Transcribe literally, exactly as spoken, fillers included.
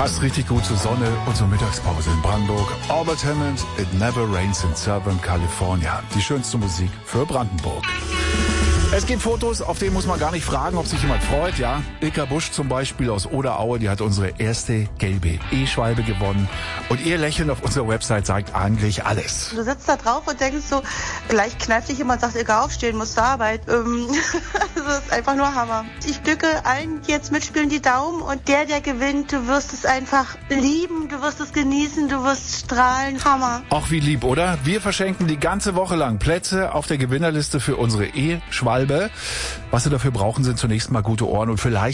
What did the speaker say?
Passt richtig gut zur Sonne und zur Mittagspause in Brandenburg. Albert Hammond, It Never Rains in Southern California. Die schönste Musik für Brandenburg. Es gibt Fotos, auf denen muss man gar nicht fragen, ob sich jemand freut, ja. Ilka Busch zum Beispiel aus Oderaue, die hat unsere erste gelbe E-Schwalbe gewonnen. Und ihr Lächeln auf unserer Website sagt eigentlich alles. Du sitzt da drauf und denkst so, gleich kneift dich jemand und sagt, Ilka, aufstehen, musst zur Arbeit. Ähm, das ist einfach nur Hammer. Ich drücke allen, die jetzt mitspielen, die Daumen. Und der, der gewinnt, du wirst es einfach lieben, du wirst es genießen, du wirst strahlen. Hammer. Auch wie lieb, oder? Wir verschenken die ganze Woche lang Plätze auf der Gewinnerliste für unsere E-Schwalbe. Was Sie dafür brauchen, sind zunächst mal gute Ohren und vielleicht